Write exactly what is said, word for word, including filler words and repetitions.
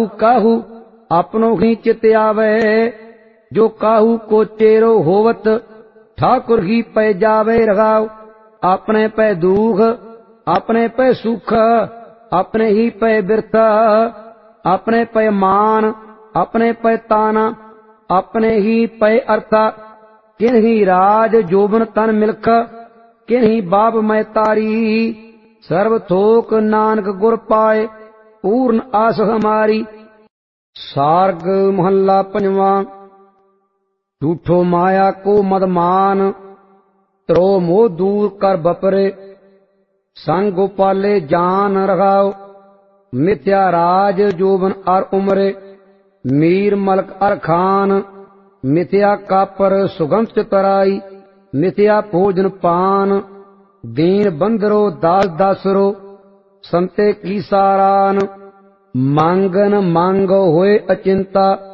काहू काहू अपनो ही चित आवे, जो काहू को चेरो होवत ठाकुर ही पै जावे रगाओ। अपने पै दुख अपने पै सुख, अपने ही पै बिरथ, अपने पै मान, अपने पै ताना, अपने ही पै अर्था। किन्ही राज जोबन तन मिल्ख, किन्ही बाप मैं तारी। सर्व थोक नानक गुर पाए, पूर्ण आस हमारी। सार्ग महला पंजवा। झूठो माया को मद मान, त्रो मोह दूर कर बपरे। संग गोपाले जान रगाओ, मिथ्या राज जोबन अर उमरे। मीर मलक अर खान, मिथ्या कापर सुगंध तराई। मिथ्या भोजन पान, दीन बंदरो दास दासरो। संते की सारान, मांगन मांगो होए अचिंता।